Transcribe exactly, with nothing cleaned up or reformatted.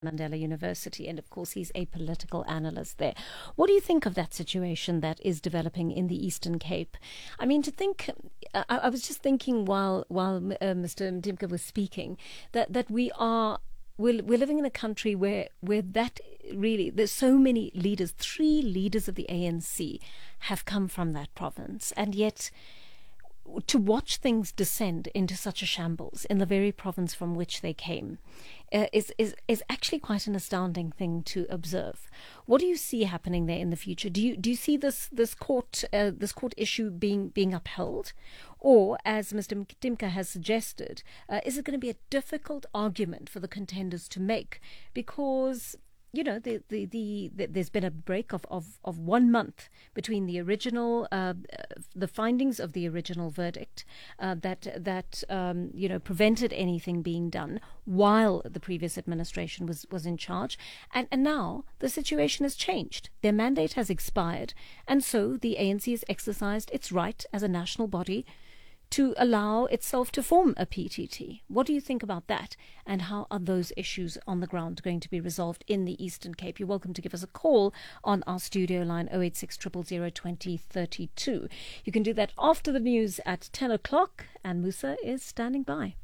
Mandela University, and of course he's a political analyst there. What do you think of that situation that is developing in the Eastern Cape? I mean, to think, I, I was just thinking while while uh, Mister Mtimka was speaking that that we are we're, we're living in a country where where that really there's so many leaders. Three leaders of the A N C have come from that province, and yet to watch things descend into such a shambles in the very province from which they came uh, is, is is actually quite an astounding thing to observe. What do you see happening there in the future? Do you do you see this this court uh, this court issue being being upheld, or as Mister Mtimka has suggested, uh, is it going to be a difficult argument for the contenders to make because, you know, the, the, the, the, there's been a break of, of, of one month between the original, uh, the findings of the original verdict uh, that, that um, you know, prevented anything being done while the previous administration was, was in charge. And, and now the situation has changed. Their mandate has expired. And so the A N C has exercised its right as a national body to allow itself to form a P T T. What do you think about that? And how are those issues on the ground going to be resolved in the Eastern Cape? You're welcome to give us a call on our studio line oh eight six, zero zero zero, two oh three two. You can do that after the news at ten o'clock, and Musa is standing by.